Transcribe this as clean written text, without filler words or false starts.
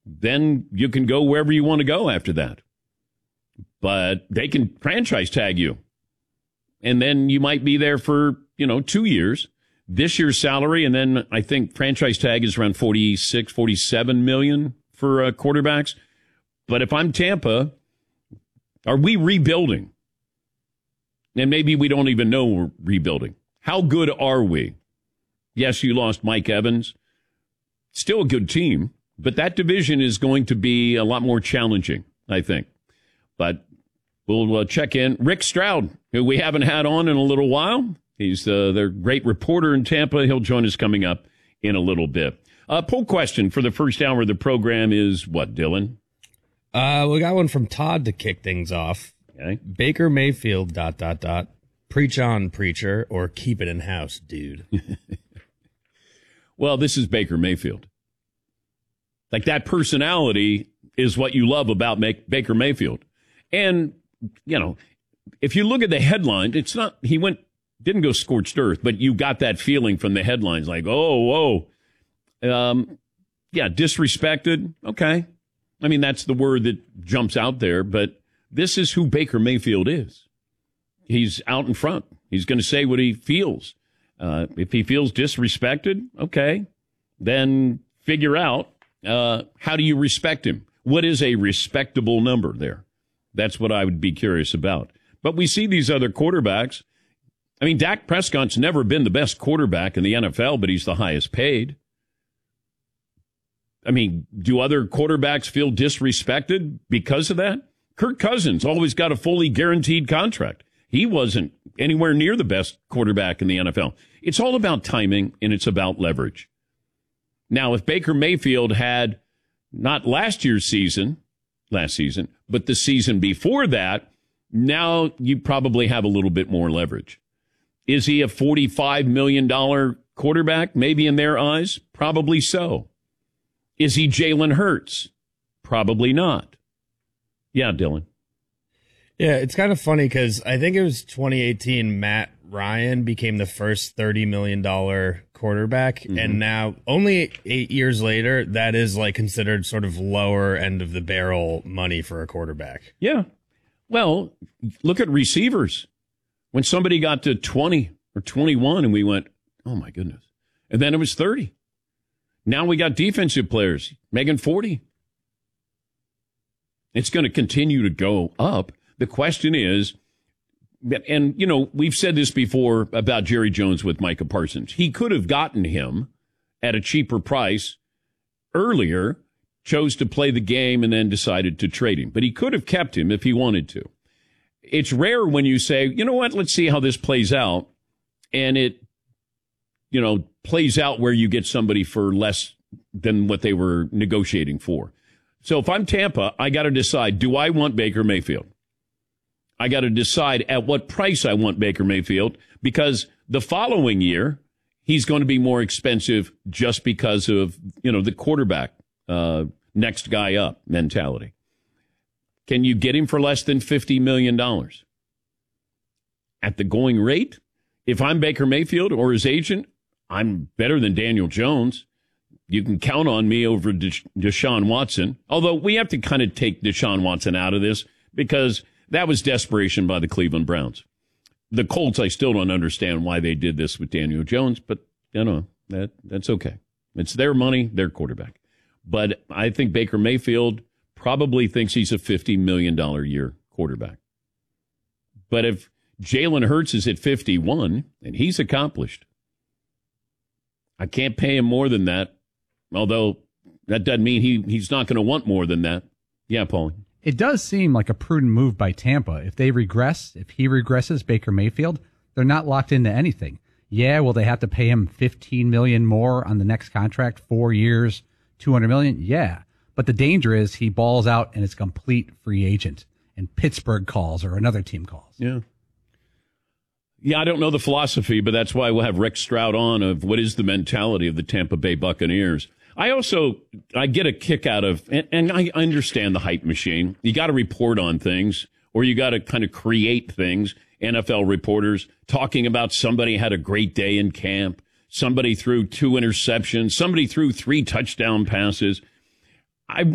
then you can go wherever you want to go after that. But they can franchise tag you. And then you might be there for, 2 years. This year's salary, and then I think franchise tag is around 46, 47 million for quarterbacks. But if I'm Tampa, are we rebuilding? And maybe we don't even know we're rebuilding. How good are we? Yes, you lost Mike Evans. Still a good team, but that division is going to be a lot more challenging, I think. But we'll check in. Rick Stroud, who we haven't had on in a little while. He's their great reporter in Tampa. He'll join us coming up in a little bit. Poll question for the first hour of the program is what, Dylan? We got one from Todd to kick things off. Okay. Baker Mayfield, ... Preach on, preacher, or keep it in house, dude. Well, this is Baker Mayfield. Like, that personality is what you love about Baker Mayfield. And, if you look at the headline, it's not, didn't go scorched earth, but you got that feeling from the headlines like, disrespected. Okay. I mean, that's the word that jumps out there, but this is who Baker Mayfield is. He's out in front. He's going to say what he feels. If he feels disrespected, okay, then figure out how do you respect him? What is a respectable number there? That's what I would be curious about. But we see these other quarterbacks. I mean, Dak Prescott's never been the best quarterback in the NFL, but he's the highest paid. I mean, do other quarterbacks feel disrespected because of that? Kirk Cousins always got a fully guaranteed contract. He wasn't anywhere near the best quarterback in the NFL. It's all about timing, and it's about leverage. Now, if Baker Mayfield had not last season, but the season before that, now you probably have a little bit more leverage. Is he a $45 million quarterback? Maybe in their eyes. Probably so. Is he Jalen Hurts? Probably not. Yeah, Dylan. Yeah, it's kind of funny because I think it was 2018 Matt Ryan became the first $30 million quarterback. Mm-hmm. And now, only 8 years later, that is like considered sort of lower end of the barrel money for a quarterback. Yeah. Well, look at receivers. When somebody got to 20 or 21 and we went, oh my goodness. And then it was 30. Now we got defensive players making 40. It's going to continue to go up. The question is, and we've said this before about Jerry Jones with Micah Parsons. He could have gotten him at a cheaper price earlier, chose to play the game and then decided to trade him. But he could have kept him if he wanted to. It's rare when you say, you know what, let's see how this plays out. And it, plays out where you get somebody for less than what they were negotiating for. So if I'm Tampa, I got to decide, do I want Baker Mayfield? I got to decide at what price I want Baker Mayfield, because the following year, he's going to be more expensive just because of, the quarterback, next guy up mentality. Can you get him for less than $50 million? At the going rate, if I'm Baker Mayfield or his agent, I'm better than Daniel Jones. You can count on me over Deshaun Watson, although we have to kind of take Deshaun Watson out of this because that was desperation by the Cleveland Browns. The Colts, I still don't understand why they did this with Daniel Jones, but, that's okay. It's their money, their quarterback. But I think Baker Mayfield probably thinks he's a $50 million a year quarterback. But if Jalen Hurts is at 51 and he's accomplished, I can't pay him more than that, although that doesn't mean he's not going to want more than that. Yeah, Paul. It does seem like a prudent move by Tampa. If he regresses, Baker Mayfield, they're not locked into anything. Yeah, will they have to pay him $15 million more on the next contract, 4 years, $200 million? Yeah. But the danger is he balls out and it's a complete free agent and Pittsburgh calls or another team calls. Yeah. Yeah, I don't know the philosophy, but that's why we'll have Rick Stroud on of what is the mentality of the Tampa Bay Buccaneers. I get a kick out of, and I understand the hype machine. You got to report on things, or you got to kind of create things. NFL reporters talking about somebody had a great day in camp, somebody threw 2 interceptions, somebody threw 3 touchdown passes.